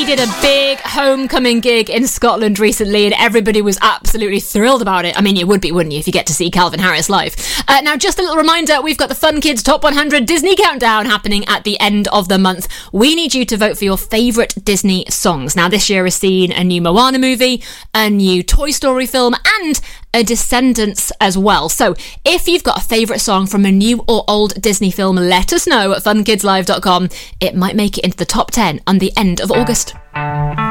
He did a big homecoming gig in Scotland recently and everybody was absolutely thrilled about it. I mean, you would be, wouldn't you, if you get to see Calvin Harris live. Now, just a little reminder, we've got the Fun Kids Top 100 Disney Countdown happening at the end of the month. We need you to vote for your favourite Disney songs. Now, this year has seen a new Moana movie, a new Toy Story film, and a Descendants as well. So if you've got a favourite song from a new or old Disney film, let us know at funkidslive.com. It might make it into the top 10 on the end of August.